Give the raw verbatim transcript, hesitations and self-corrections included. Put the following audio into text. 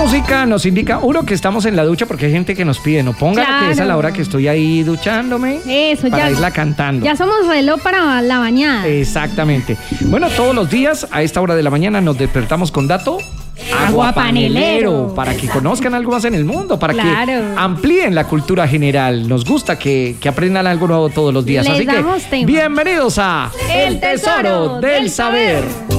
música nos indica, uno, que estamos en la ducha, porque hay gente que nos pide, no ponga Claro. que es a la hora que estoy ahí duchándome. Eso, para ya. irla cantando. Ya somos reloj para la bañada. Exactamente. Bueno, todos los días a esta hora de la mañana nos despertamos con dato Aguapanelero. para que conozcan algo más en el mundo, para Claro. que amplíen la cultura general. Nos gusta que, que aprendan algo nuevo todos los días. Les Así que damos tema. bienvenidos a El Tesoro del Saber.